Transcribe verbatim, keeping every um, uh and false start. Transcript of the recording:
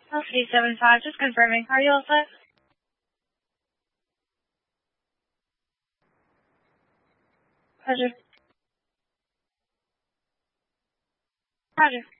L C seven five, just confirming. Are you all set? Roger. Roger.